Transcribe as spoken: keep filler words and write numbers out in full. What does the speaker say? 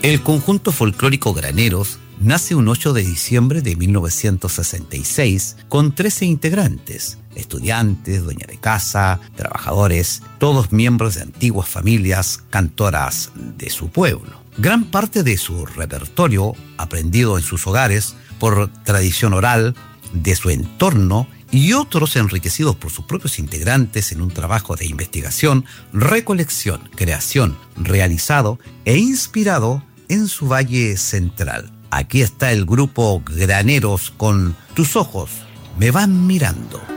El conjunto folclórico Graneros nace un ocho de diciembre de mil novecientos sesenta y seis con trece integrantes, estudiantes, dueña de casa, trabajadores, todos miembros de antiguas familias cantoras de su pueblo. Gran parte de su repertorio, aprendido en sus hogares por tradición oral de su entorno, y otros enriquecidos por sus propios integrantes en un trabajo de investigación, recolección, creación, realizado e inspirado en su Valle Central. Aquí está el grupo Graneros con Tus ojos me van mirando.